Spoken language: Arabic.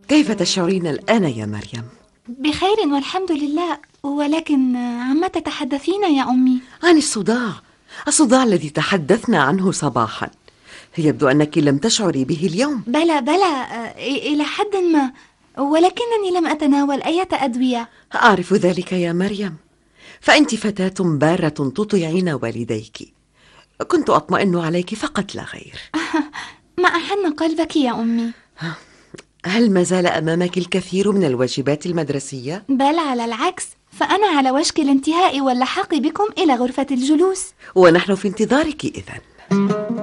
كيف تشعرين الآن يا مريم؟ بخير والحمد لله، ولكن عما تتحدثين يا أمي؟ عن الصداع الذي تحدثنا عنه صباحا. يبدو أنك لم تشعري به اليوم. بلى إلى حد ما، ولكنني لم أتناول أي أدوية. أعرف ذلك يا مريم، فأنت فتاة بارة تطيعين والديك. كنت أطمئن عليك فقط لا غير. ما أحن قلبك يا أمي. هل ما زال أمامك الكثير من الواجبات المدرسية؟ بل على العكس، فأنا على وشك الانتهاء واللحاق بكم إلى غرفة الجلوس. ونحن في انتظارك إذن.